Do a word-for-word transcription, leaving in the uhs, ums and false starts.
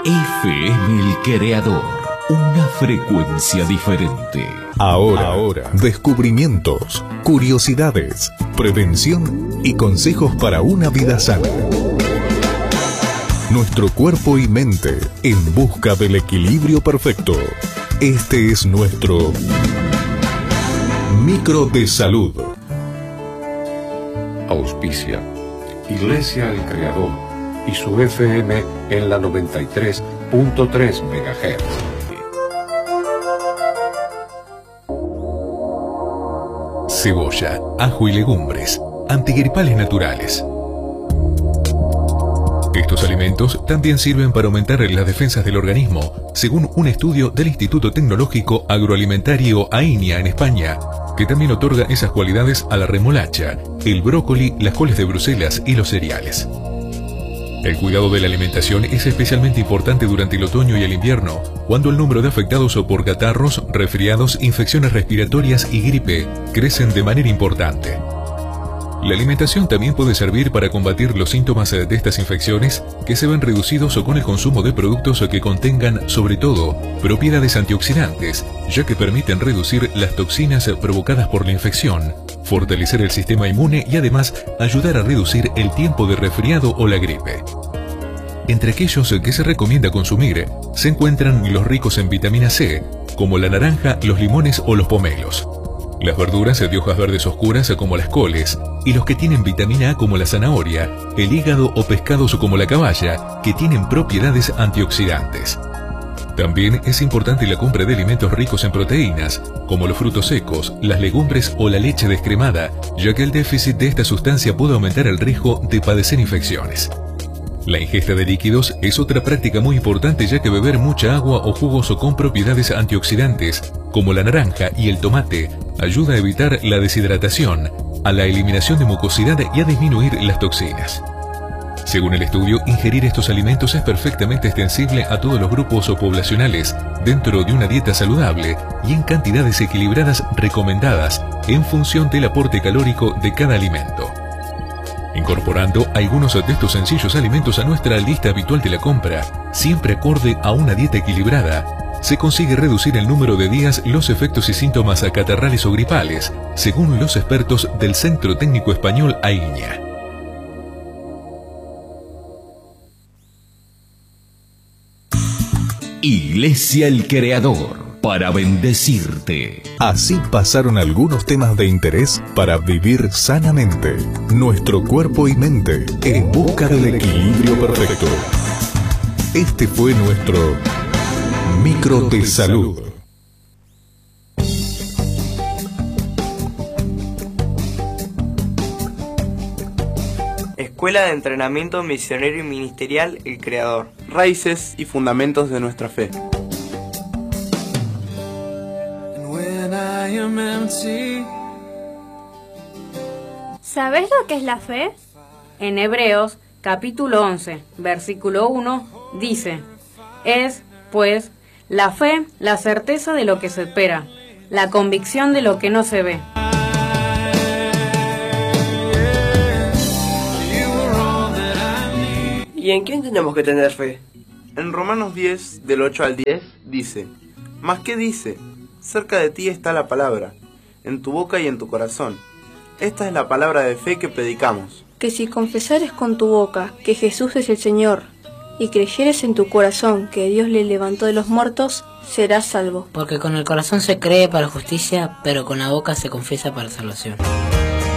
F M El Creador, una frecuencia diferente. Ahora, ahora, descubrimientos, curiosidades, prevención y consejos para una vida sana. Nuestro cuerpo y mente en busca del equilibrio perfecto. Este es nuestro Micro de Salud. Auspicia Iglesia El Creador y su F M en la noventa y tres punto tres megahertz. Cebolla, ajo y legumbres, antigripales naturales. Estos alimentos también sirven para aumentar las defensas del organismo, según un estudio del Instituto Tecnológico Agroalimentario AINIA en España, que también otorga esas cualidades a la remolacha, el brócoli, las coles de Bruselas y los cereales. El cuidado de la alimentación es especialmente importante durante el otoño y el invierno, cuando el número de afectados por catarros, resfriados, infecciones respiratorias y gripe crecen de manera importante. La alimentación también puede servir para combatir los síntomas de estas infecciones, que se ven reducidos con el consumo de productos que contengan, sobre todo, propiedades antioxidantes, ya que permiten reducir las toxinas provocadas por la infección, fortalecer el sistema inmune y además ayudar a reducir el tiempo de resfriado o la gripe. Entre aquellos que se recomienda consumir se encuentran los ricos en vitamina C, como la naranja, los limones o los pomelos. Las verduras de hojas verdes oscuras como las coles, y los que tienen vitamina A como la zanahoria, el hígado o pescados como la caballa, que tienen propiedades antioxidantes. También es importante la compra de alimentos ricos en proteínas, como los frutos secos, las legumbres o la leche descremada, ya que el déficit de esta sustancia puede aumentar el riesgo de padecer infecciones. La ingesta de líquidos es otra práctica muy importante, ya que beber mucha agua o jugos con propiedades antioxidantes, como la naranja y el tomate, ayuda a evitar la deshidratación, a la eliminación de mucosidad y a disminuir las toxinas. Según el estudio, ingerir estos alimentos es perfectamente extensible a todos los grupos o poblacionales dentro de una dieta saludable y en cantidades equilibradas recomendadas en función del aporte calórico de cada alimento. Incorporando algunos de estos sencillos alimentos a nuestra lista habitual de la compra, siempre acorde a una dieta equilibrada, se consigue reducir el número de días los efectos y síntomas catarrales o gripales, según los expertos del Centro Técnico Español AINIA. Iglesia El Creador, para bendecirte. Así pasaron algunos temas de interés para vivir sanamente nuestro cuerpo y mente en busca del equilibrio perfecto. Este fue nuestro Micro de Salud. Escuela de Entrenamiento Misionero y Ministerial El Creador. Raíces y fundamentos de nuestra fe. ¿Sabés lo que es la fe? En Hebreos, capítulo once, versículo uno, dice: es, pues, la fe, la certeza de lo que se espera, la convicción de lo que no se ve. ¿Y en quién tenemos que tener fe? En Romanos diez, del ocho al diez, dice: ¿Mas qué dice? Cerca de ti está la palabra, en tu boca y en tu corazón. Esta es la palabra de fe que predicamos. Que si confesares con tu boca que Jesús es el Señor, y creyeres en tu corazón que Dios le levantó de los muertos, serás salvo. Porque con el corazón se cree para justicia, pero con la boca se confiesa para salvación.